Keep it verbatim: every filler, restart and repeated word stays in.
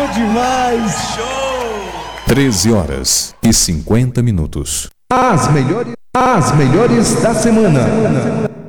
bom demais. Show! treze horas e cinquenta minutos. As melhores, as melhores da semana.